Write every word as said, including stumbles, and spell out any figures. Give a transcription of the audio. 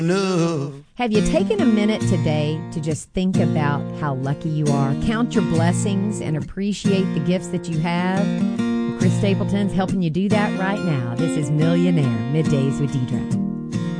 Have you taken a minute today to just think about how lucky you are? Count your blessings and appreciate the gifts that you have? Chris Stapleton's helping you do that right now. This is Millionaire Middays with Deidre.